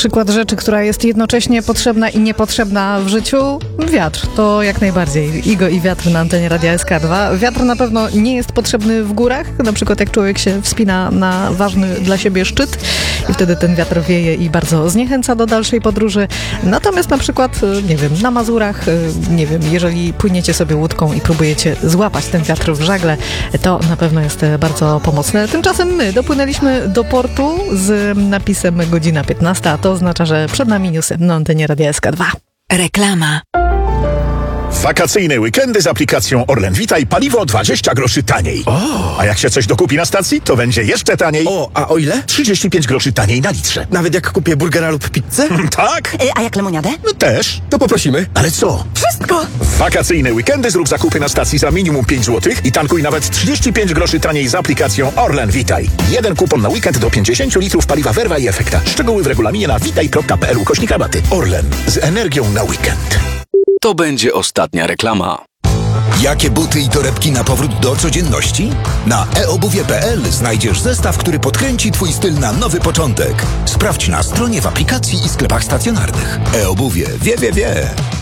przykład rzeczy, która jest jednocześnie potrzebna i niepotrzebna w życiu? Wiatr, to jak najbardziej. Igo i wiatr na antenie Radia SK2. Wiatr na pewno nie jest potrzebny w górach, na przykład jak człowiek się wspina na ważny dla siebie szczyt i wtedy ten wiatr wieje i bardzo zniechęca do dalszej podróży. Natomiast na przykład, nie wiem, na Mazurach, nie wiem, jeżeli płyniecie sobie łódką i próbujecie złapać ten wiatr w żagle, to na pewno jest bardzo pomocne. Tymczasem my dopłynęliśmy do portu z napisem godzina 15, a to oznacza, że przed nami newsy na antenie Radia SK2. Reklama. Wakacyjne weekendy z aplikacją Orlen Witaj, paliwo 20 groszy taniej. A jak się coś dokupi na stacji, to będzie jeszcze taniej. A o ile? 35 groszy taniej na litrze. Nawet jak kupię burgera lub pizzę? Tak? A jak lemoniadę? No też. To poprosimy. Ale co? Wszystko! W wakacyjne weekendy zrób zakupy na stacji za minimum 5 zł i tankuj nawet 35 groszy taniej z aplikacją Orlen Witaj. Jeden kupon na weekend do 50 litrów paliwa Verva i Efekta. Szczegóły w regulaminie na witaj.pl/rabaty. Orlen. Z energią na weekend. To będzie ostatnia reklama. Jakie buty i torebki na powrót do codzienności? Na eobuwie.pl znajdziesz zestaw, który podkręci Twój styl na nowy początek. Sprawdź na stronie, w aplikacji i sklepach stacjonarnych. eobuwie. Wie.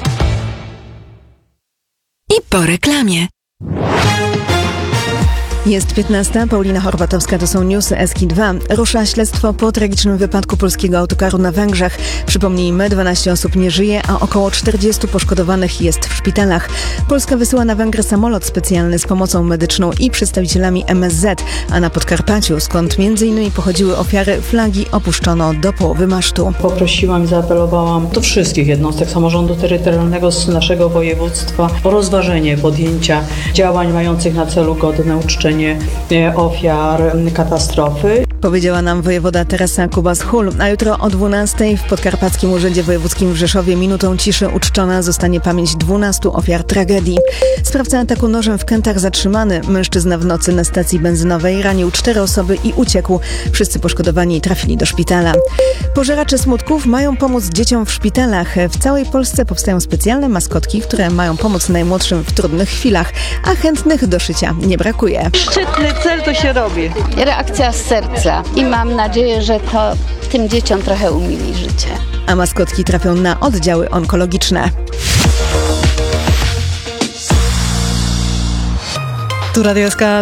I po reklamie. Jest 15. Paulina Horwatowska, to są newsy SK2. Rusza śledztwo po tragicznym wypadku polskiego autokaru na Węgrzech. Przypomnijmy, 12 osób nie żyje, a około 40 poszkodowanych jest w szpitalach. Polska wysyła na Węgry samolot specjalny z pomocą medyczną i przedstawicielami MSZ, a na Podkarpaciu, skąd m.in. pochodziły ofiary, flagi opuszczono do połowy masztu. Poprosiłam i zaapelowałam do wszystkich jednostek samorządu terytorialnego z naszego województwa o rozważenie podjęcia działań mających na celu godne uczczenie ofiar katastrofy. Powiedziała nam wojewoda Teresa Kubas-Hul, a jutro o 12:00 w Podkarpackim Urzędzie Wojewódzkim w Rzeszowie minutą ciszy uczczona zostanie pamięć 12 ofiar tragedii. Sprawca ataku nożem w Kętach zatrzymany. Mężczyzna w nocy na stacji benzynowej ranił 4 osoby i uciekł. Wszyscy poszkodowani trafili do szpitala. Pożeracze smutków mają pomóc dzieciom w szpitalach. W całej Polsce powstają specjalne maskotki, które mają pomóc najmłodszym w trudnych chwilach, a chętnych do szycia nie brakuje. Szczytny cel to się robi. Reakcja z serca i mam nadzieję, że to tym dzieciom trochę umili życie. A maskotki trafią na oddziały onkologiczne. Tu Radio SK